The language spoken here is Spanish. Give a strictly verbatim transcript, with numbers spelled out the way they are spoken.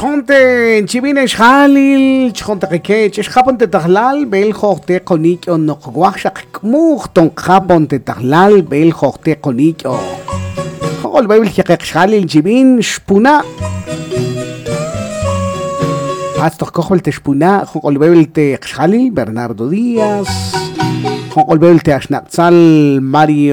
chonte chibine shalil chonte que chapon te tahlal bel khote konik on no kwachak mukh ton kapon te tahlal bel khote konik o khol bel khak shalil chibin shpuna hasta khol te shpuna khol bel te shalil Bernardo Díaz khol bel te ashnatzal Mario